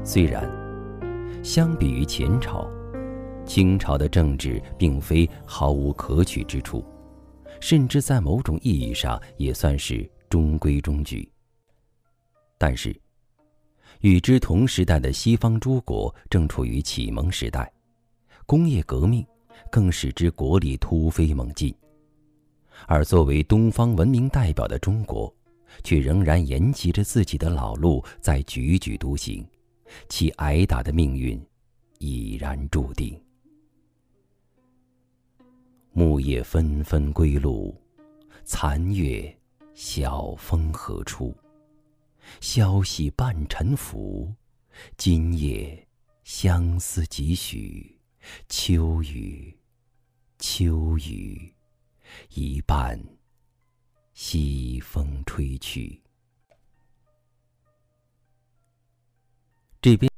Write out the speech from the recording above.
虽然相比于前朝，清朝的政治并非毫无可取之处，甚至在某种意义上也算是中规中矩。但是与之同时代的西方诸国正处于启蒙时代，工业革命更使之国力突飞猛进，而作为东方文明代表的中国，却仍然沿袭着自己的老路在踽踽独行，其挨打的命运已然注定。木叶纷纷归路，残月晓风何处？消息半沉浮，今夜相思几许？秋雨，秋雨，一半西风吹去。这边